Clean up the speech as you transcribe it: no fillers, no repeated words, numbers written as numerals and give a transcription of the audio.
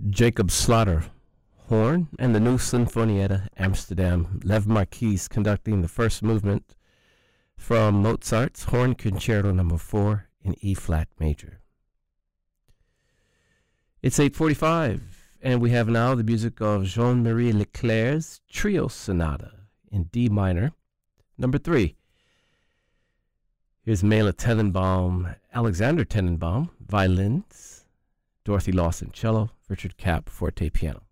Jacob Slaughter, horn, and the new Sinfonietta Amsterdam. Lev Marquis conducting the first movement from Mozart's Horn Concerto No. 4 in E-flat major. It's 8:45, and we have now the music of Jean-Marie Leclerc's Trio Sonata in D minor, No. 3. Here's Mela Tenenbaum, Alexander Tenenbaum, violins, Dorothy Lawson, cello, Richard Kapp, forte piano.